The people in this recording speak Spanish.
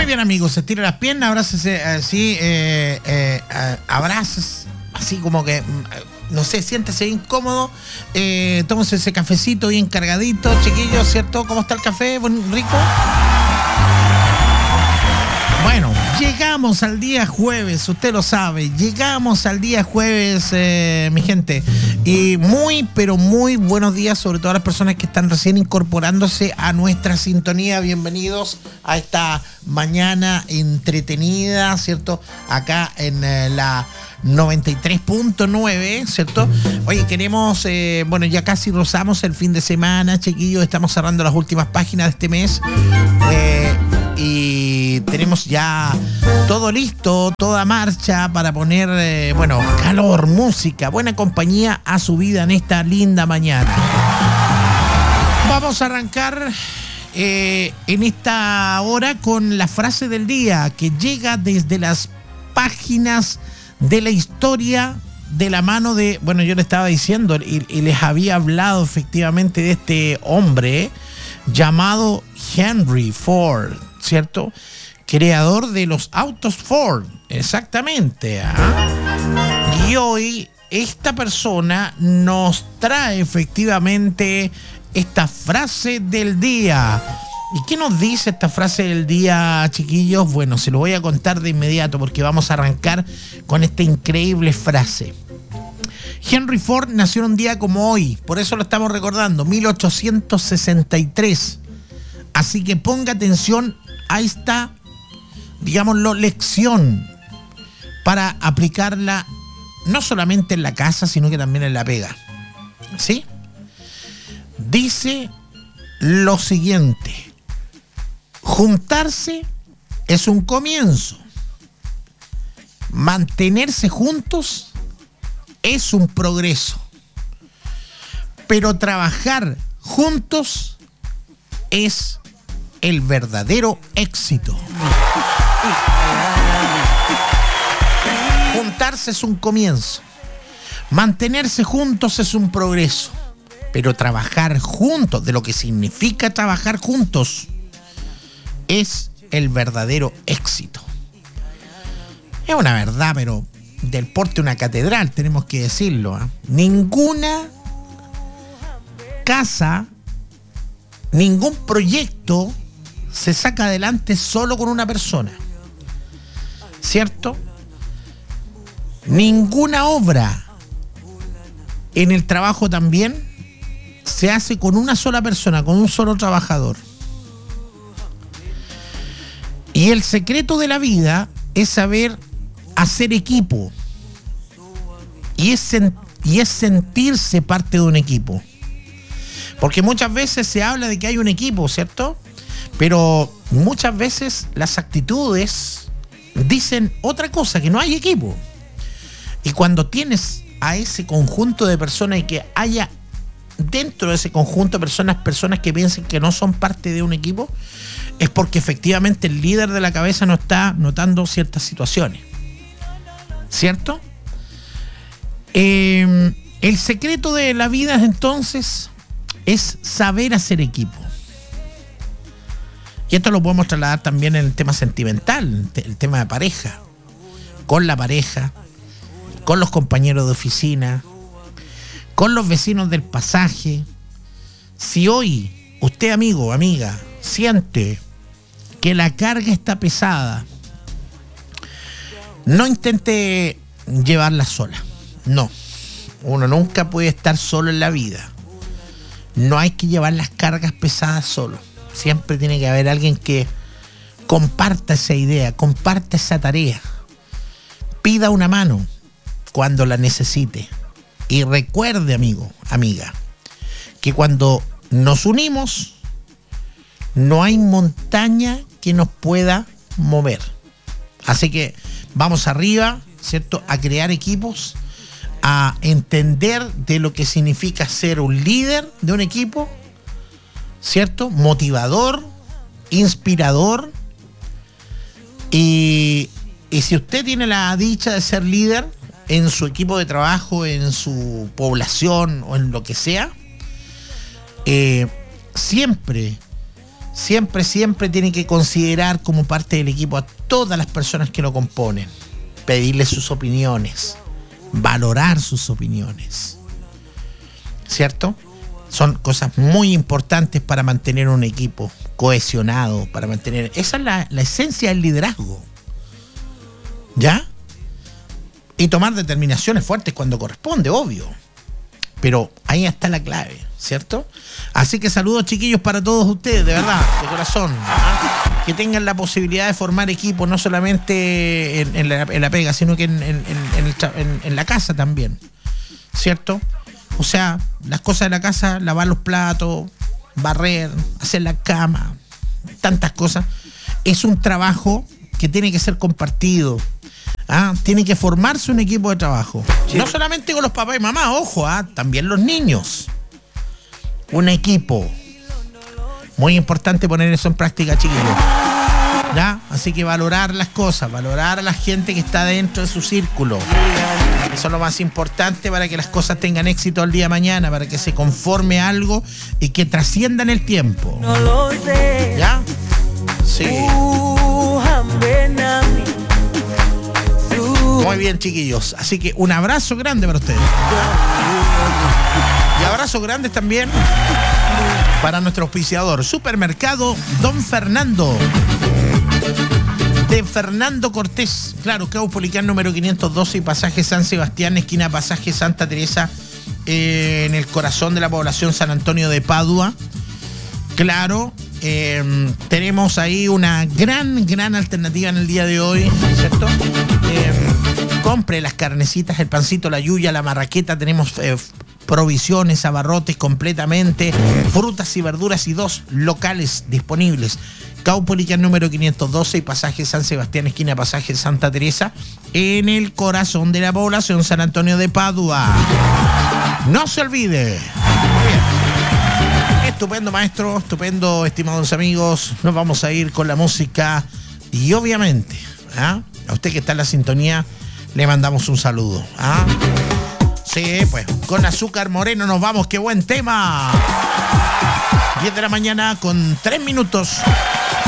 bien, amigos. Estire las piernas, abrácese así, abrazos, así como que, no sé, siéntese bien cómodo. Tómese ese cafecito bien cargadito, chiquillos, ¿cierto? ¿Cómo está el café? ¿Rico? Bueno, llegamos al día jueves, usted lo sabe, llegamos al día jueves, mi gente. Y muy, pero muy buenos días, sobre todo a las personas que están recién incorporándose a nuestra sintonía. Bienvenidos a esta mañana entretenida, ¿cierto? Acá en la 93.9, ¿cierto? Oye, queremos, bueno, ya casi rozamos el fin de semana, chiquillos, estamos cerrando las últimas páginas de este mes. Y tenemos ya todo listo, toda marcha para poner, bueno, calor, música, buena compañía a su vida en esta linda mañana. Vamos a arrancar en esta hora con la frase del día que llega desde las páginas de la historia de la mano de, bueno, yo le estaba diciendo y les había hablado efectivamente de este hombre llamado Henry Ford, ¿cierto? Creador de los autos Ford, exactamente. Y hoy esta persona nos trae efectivamente esta frase del día. ¿Y qué nos dice esta frase del día, chiquillos? Bueno, se lo voy a contar de inmediato porque vamos a arrancar con esta increíble frase. Henry Ford nació un día como hoy, por eso lo estamos recordando, 1863. Así que ponga atención a esta, digámoslo, lección para aplicarla no solamente en la casa, sino que también en la pega. ¿Sí? Dice lo siguiente: juntarse es un comienzo. Mantenerse juntos es un progreso. Pero trabajar juntos es el verdadero éxito. Juntarse es un comienzo. Mantenerse juntos es un progreso. Pero trabajar juntos, de lo que significa trabajar juntos, es el verdadero éxito. Es una verdad, pero del porte de una catedral, tenemos que decirlo. Ninguna casa, ningún proyecto se saca adelante solo con una persona, ¿cierto? Ninguna obra en el trabajo también se hace con una sola persona, con un solo trabajador. Y el secreto de la vida es saber hacer equipo y es sentirse parte de un equipo. Porque muchas veces se habla de que hay un equipo, ¿cierto? Pero muchas veces las actitudes dicen otra cosa, que no hay equipo. Y cuando tienes a ese conjunto de personas y que haya dentro de ese conjunto de personas que piensen que no son parte de un equipo, es porque efectivamente el líder de la cabeza no está notando ciertas situaciones, ¿cierto? El secreto de la vida entonces es saber hacer equipo. Y esto lo podemos trasladar también en el tema sentimental, el tema de pareja, con la pareja, con los compañeros de oficina, con los vecinos del pasaje. Si hoy usted, amigo, amiga, siente que la carga está pesada, no intente llevarla sola. No, uno nunca puede estar solo en la vida. No hay que llevar las cargas pesadas solo. Siempre tiene que haber alguien que comparta esa idea, comparta esa tarea. Pida una mano cuando la necesite. Y recuerde, amigo, amiga, que cuando nos unimos, no hay montaña que nos pueda mover. Así que vamos arriba, ¿cierto? A crear equipos, a entender de lo que significa ser un líder de un equipo, ¿cierto? Motivador, inspirador. Y si usted tiene la dicha de ser líder en su equipo de trabajo, en su población o en lo que sea, siempre siempre tiene que considerar como parte del equipo a todas las personas que lo componen, pedirles sus opiniones, valorar sus opiniones, ¿cierto? Son cosas muy importantes para mantener un equipo cohesionado, para mantener... Esa es la esencia del liderazgo, ¿ya? Y tomar determinaciones fuertes cuando corresponde, obvio. Pero ahí está la clave, ¿cierto? Así que saludos, chiquillos, para todos ustedes, de verdad, de corazón. ¿Ah? Que tengan la posibilidad de formar equipo, no solamente en la pega, sino que en la casa también, ¿cierto? O sea, las cosas de la casa, lavar los platos, barrer, hacer la cama, tantas cosas. Es un trabajo que tiene que ser compartido. Tiene que formarse un equipo de trabajo. Sí. No solamente con los papás y mamás, ojo, también los niños. Un equipo. Muy importante poner eso en práctica, chiquillos. ¿Ya? Así que valorar las cosas, valorar a la gente que está dentro de su círculo. Eso es lo más importante para que las cosas tengan éxito el día de mañana, para que se conforme algo y que trascienda en el tiempo. No lo sé. ¿Ya? Sí. Muy bien, chiquillos. Así que un abrazo grande para ustedes. Y abrazos grandes también para nuestro auspiciador, Supermercado Don Fernando. De Fernando Cortés. Claro, Caupolicán número 512 y Pasaje San Sebastián, esquina Pasaje Santa Teresa, en el corazón de la población San Antonio de Padua. Claro. Tenemos ahí una gran alternativa en el día de hoy, ¿cierto? Compre las carnecitas, el pancito, la yuya, la marraqueta. Tenemos provisiones, abarrotes completamente, frutas y verduras y 2 locales disponibles. Caupolicán número 512 y Pasaje San Sebastián, esquina Pasaje Santa Teresa, en el corazón de la población San Antonio de Padua. No se olvide. Muy bien. Estupendo, maestro, estupendo, estimados amigos. Nos vamos a ir con la música y obviamente, a usted que está en la sintonía, le mandamos un saludo. Sí, pues, con Azúcar Moreno nos vamos, qué buen tema. 10 de la mañana con 3 minutos.